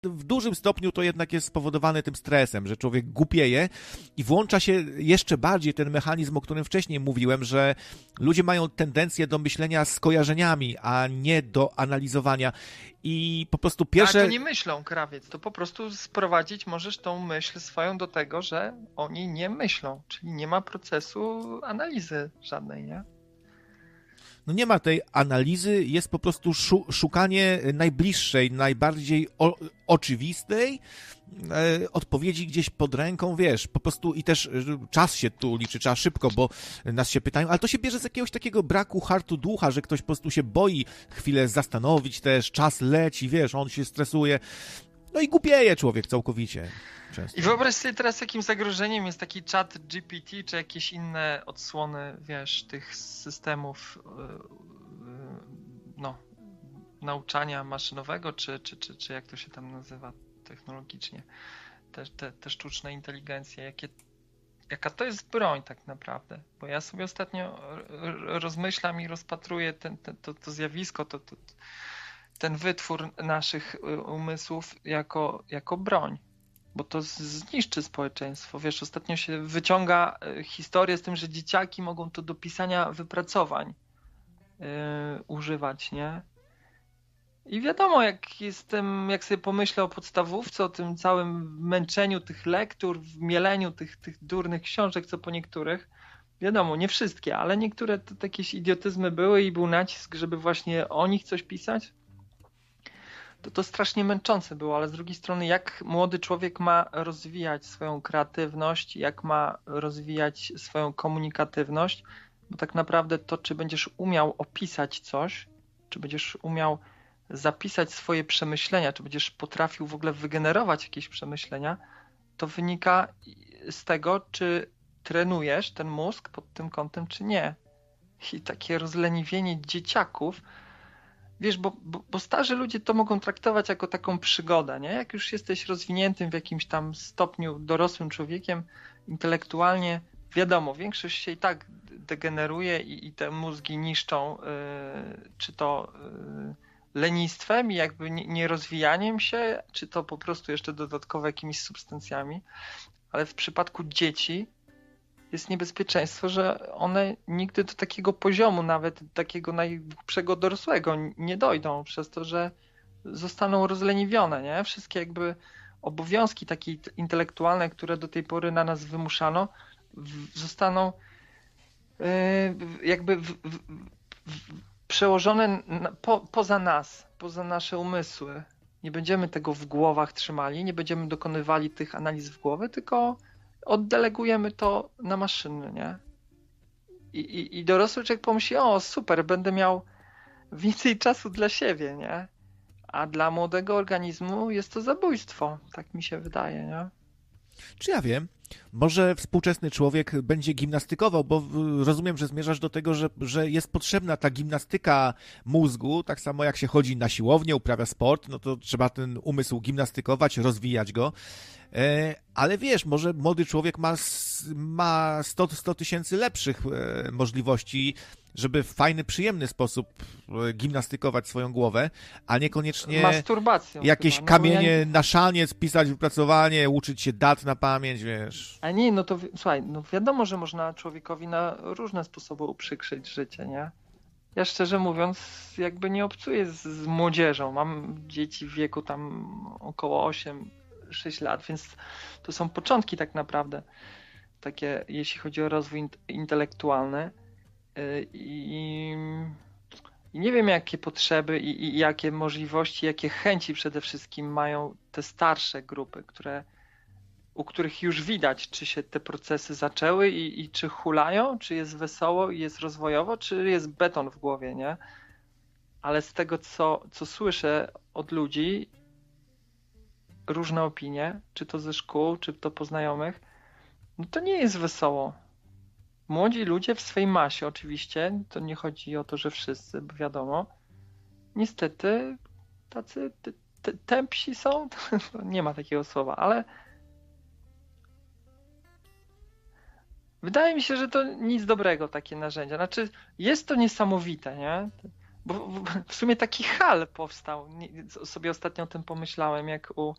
w dużym stopniu to jednak jest spowodowane tym stresem, że człowiek głupieje i włącza się jeszcze bardziej ten mechanizm, o którym wcześniej mówiłem, że ludzie mają tendencję do myślenia skojarzeniami, a nie do analizowania. I po prostu pierwsze... Ale to nie myślą, krawiec. To po prostu sprowadzić możesz tą myśl swoją do tego, że oni nie myślą. Czyli nie ma procesu analizy żadnej, nie? No nie ma tej analizy, jest po prostu szukanie najbliższej, najbardziej oczywistej odpowiedzi gdzieś pod ręką, wiesz, po prostu i też czas się tu liczy, trzeba szybko, bo nas się pytają, ale to się bierze z jakiegoś takiego braku hartu ducha, że ktoś po prostu się boi chwilę zastanowić też, czas leci, wiesz, on się stresuje, no i głupieje człowiek całkowicie. Często. I wyobraź sobie teraz, jakim zagrożeniem jest taki czat GPT, czy jakieś inne odsłony, wiesz, tych systemów no, nauczania maszynowego, czy jak to się tam nazywa technologicznie, te sztuczne inteligencje, jaka to jest broń tak naprawdę. Bo ja sobie ostatnio rozmyślam i rozpatruję to zjawisko, ten wytwór naszych umysłów jako broń. Bo to zniszczy społeczeństwo. Wiesz, ostatnio się wyciąga historię z tym, że dzieciaki mogą to do pisania wypracowań używać, nie? I wiadomo, jak sobie pomyślę o podstawówce, o tym całym męczeniu tych lektur, w mieleniu tych durnych książek, co po niektórych, wiadomo, nie wszystkie, ale niektóre to jakieś idiotyzmy były i był nacisk, żeby właśnie o nich coś pisać. To strasznie męczące było, ale z drugiej strony jak młody człowiek ma rozwijać swoją kreatywność, jak ma rozwijać swoją komunikatywność, bo tak naprawdę to, czy będziesz umiał opisać coś, czy będziesz umiał zapisać swoje przemyślenia, czy będziesz potrafił w ogóle wygenerować jakieś przemyślenia, to wynika z tego, czy trenujesz ten mózg pod tym kątem, czy nie. I takie rozleniwienie dzieciaków, wiesz, bo starzy ludzie to mogą traktować jako taką przygodę, nie? Jak już jesteś rozwiniętym w jakimś tam stopniu dorosłym człowiekiem, intelektualnie, wiadomo, większość się i tak degeneruje i te mózgi niszczą, czy to lenistwem i jakby nierozwijaniem się, czy to po prostu jeszcze dodatkowo jakimiś substancjami, ale w przypadku dzieci jest niebezpieczeństwo, że one nigdy do takiego poziomu, nawet takiego najgłupszego dorosłego nie dojdą, przez to, że zostaną rozleniwione, nie? Wszystkie jakby obowiązki takie intelektualne, które do tej pory na nas wymuszano, zostaną jakby przełożone poza nas, poza nasze umysły. Nie będziemy tego w głowach trzymali, nie będziemy dokonywali tych analiz w głowie, tylko oddelegujemy to na maszyny, nie? I dorosły człowiek pomyśli, o super, będę miał więcej czasu dla siebie, nie? A dla młodego organizmu jest to zabójstwo, tak mi się wydaje, nie? Czy ja wiem? Może współczesny człowiek będzie gimnastykował, bo rozumiem, że zmierzasz do tego, że jest potrzebna ta gimnastyka mózgu, tak samo jak się chodzi na siłownię, uprawia sport, no to trzeba ten umysł gimnastykować, rozwijać go. Ale wiesz, może młody człowiek ma 100 tysięcy lepszych możliwości, żeby w fajny, przyjemny sposób gimnastykować swoją głowę, a niekoniecznie masturbacją jakieś chyba, kamienie na szaniec, pisać wypracowanie, uczyć się dat na pamięć, wiesz. A nie, no to słuchaj, no wiadomo, że można człowiekowi na różne sposoby uprzykrzyć życie, nie? Ja szczerze mówiąc jakby nie obcuję z młodzieżą. Mam dzieci w wieku tam około 8-6 lat, więc to są początki tak naprawdę. Takie, jeśli chodzi o rozwój intelektualny. I nie wiem, jakie potrzeby i jakie możliwości, jakie chęci przede wszystkim mają te starsze grupy, u których już widać, czy się te procesy zaczęły i czy hulają, czy jest wesoło i jest rozwojowo, czy jest beton w głowie, nie? Ale z tego, co słyszę od ludzi, różne opinie, czy to ze szkół, czy to po znajomych, no to nie jest wesoło. Młodzi ludzie w swej masie oczywiście, to nie chodzi o to, że wszyscy, bo wiadomo, niestety tacy tępsi są, nie ma takiego słowa, ale wydaje mi się, że to nic dobrego takie narzędzia. Znaczy jest to niesamowite, nie? Bo w sumie taki hal powstał. Sobie ostatnio o tym pomyślałem, jak u